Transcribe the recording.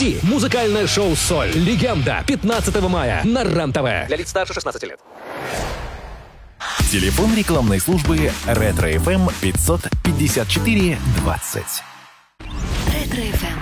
Гости. Музыкальное шоу «Соль». Легенда. 15 мая на РЕН-ТВ. Для лиц старше 16 лет. Телефон рекламной службы «Ретро-ФМ» 554 20. Ретро-ФМ.